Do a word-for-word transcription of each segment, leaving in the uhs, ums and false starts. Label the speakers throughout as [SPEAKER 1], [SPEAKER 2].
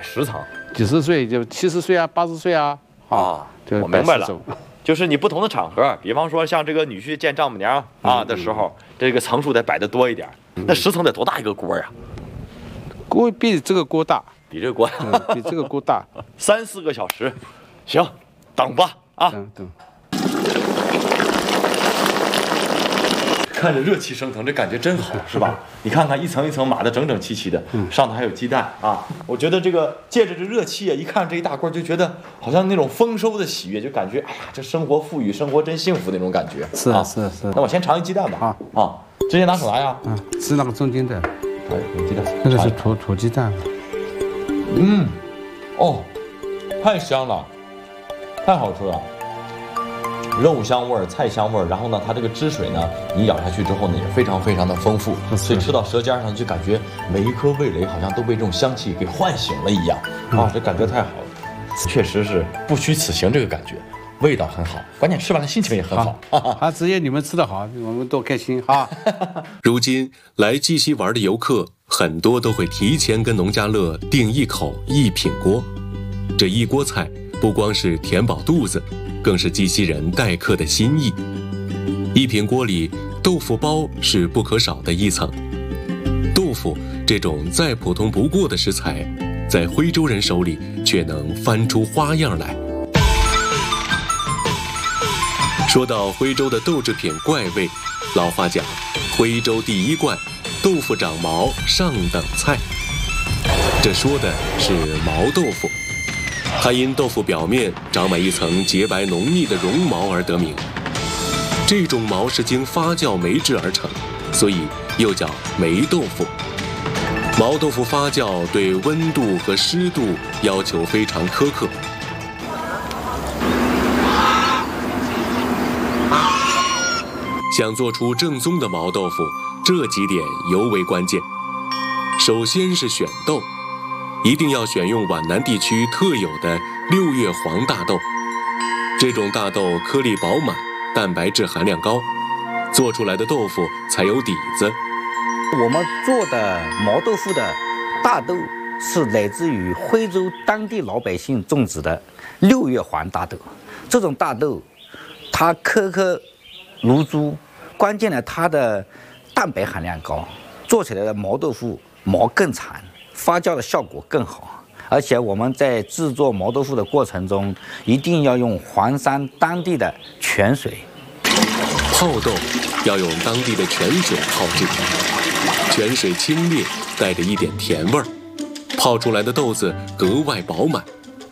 [SPEAKER 1] 十层，
[SPEAKER 2] 几十岁就七十岁啊，八十岁啊，
[SPEAKER 1] 啊，我明白了。就是你不同的场合，比方说像这个女婿见丈母娘啊的时候，这个层数得摆得多一点。那十层得多大一个锅呀？
[SPEAKER 2] 锅比这个锅大，
[SPEAKER 1] 比这个锅，
[SPEAKER 2] 嗯、比这个锅大，
[SPEAKER 1] 三四个小时。行，等吧啊。
[SPEAKER 2] 等等。
[SPEAKER 1] 看着热气升腾，这感觉真好，是吧？你看看一层一层码得整整齐齐的，上头还有鸡蛋啊！我觉得这个借着这热气啊，一看这一大锅，就觉得好像那种丰收的喜悦，就感觉哎呀，这生活富裕，生活真幸福那种感觉。
[SPEAKER 2] 是啊，是是。
[SPEAKER 1] 那我先尝一鸡蛋吧。啊啊，直接拿手拿呀。
[SPEAKER 2] 嗯，吃那个中间的。
[SPEAKER 1] 哎，有鸡蛋。
[SPEAKER 2] 那个是土土鸡蛋。
[SPEAKER 1] 嗯，哦，太香了，太好吃了。肉香味儿、菜香味儿，然后呢，它这个汁水呢，你咬下去之后呢，也非常非常的丰富，所以吃到舌尖上就感觉每一颗味蕾好像都被这种香气给唤醒了一样啊，这感觉太好了，确实是不虚此行，这个感觉，味道很好，关键吃完了心情也很好。
[SPEAKER 2] 啊，只要你们吃得好，我们多开心哈。
[SPEAKER 3] 如今来鸡西玩的游客很多都会提前跟农家乐订一口一品锅，这一锅菜不光是填饱肚子，更是鸡西人待客的心意。一品锅里，豆腐包是不可少的一层。豆腐这种再普通不过的食材，在徽州人手里却能翻出花样来。说到徽州的豆制品怪味，老话讲，徽州第一怪，豆腐长毛上等菜。这说的是毛豆腐。它因豆腐表面长满一层洁白浓密的绒毛而得名。这种毛是经发酵酶制而成，所以又叫霉豆腐。毛豆腐发酵对温度和湿度要求非常苛刻。想做出正宗的毛豆腐，这几点尤为关键。首先是选豆。一定要选用皖南地区特有的六月黄大豆，这种大豆颗粒饱满，蛋白质含量高，做出来的豆腐才有底子。
[SPEAKER 4] 我们做的毛豆腐的大豆是来自于徽州当地老百姓种植的六月黄大豆，这种大豆它颗颗如珠，关键呢它的蛋白含量高，做起来的毛豆腐毛更长，发酵的效果更好，而且我们在制作毛豆腐的过程中，一定要用黄山当地的泉水。
[SPEAKER 3] 泡豆要用当地的泉水泡制，泉水清冽，带着一点甜味儿，泡出来的豆子格外饱满。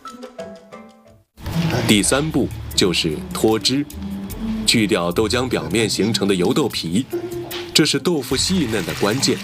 [SPEAKER 3] 第三步就是脱脂，去掉豆浆表面形成的油豆皮，这是豆腐细嫩的关键。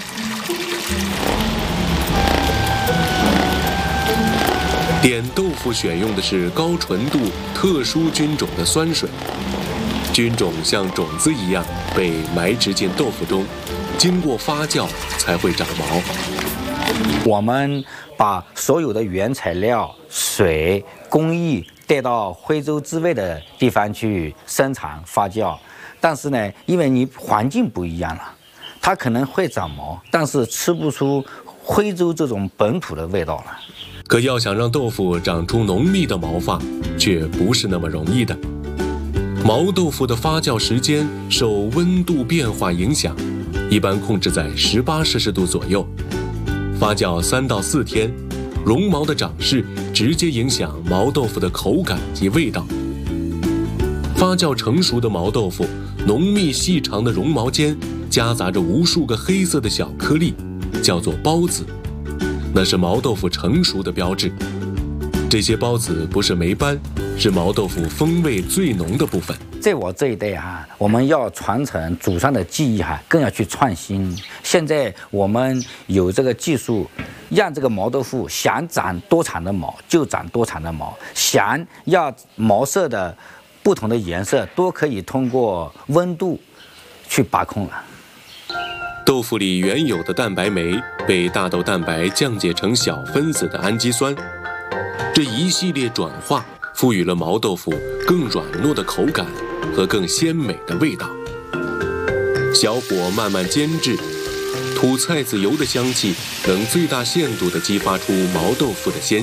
[SPEAKER 3] 点豆腐选用的是高纯度、特殊菌种的酸水，菌种像种子一样被埋植进豆腐中，经过发酵才会长毛。
[SPEAKER 4] 我们把所有的原材料、水、工艺带到徽州之外的地方去生产发酵，但是呢，因为你环境不一样了，它可能会长毛，但是吃不出徽州这种本土的味道了。
[SPEAKER 3] 可要想让豆腐长出浓密的毛发，却不是那么容易的。毛豆腐的发酵时间受温度变化影响，一般控制在十八摄氏度左右。发酵三到四天，绒毛的长势直接影响毛豆腐的口感及味道。发酵成熟的毛豆腐，浓密细长的绒毛间夹杂着无数个黑色的小颗粒，叫做孢子。那是毛豆腐成熟的标志。这些孢子不是霉斑，是毛豆腐风味最浓的部分。
[SPEAKER 4] 在我这一代哈，我们要传承祖上的技艺哈，更要去创新。现在我们有这个技术，让这个毛豆腐想长多长的毛就长多长的毛，想要毛色的不同的颜色都可以通过温度去把控了。
[SPEAKER 3] 豆腐里原有的蛋白酶被大豆蛋白降解成小分子的氨基酸，这一系列转化赋予了毛豆腐更软糯的口感和更鲜美的味道。小火慢慢煎制，吐菜籽油的香气能最大限度地激发出毛豆腐的鲜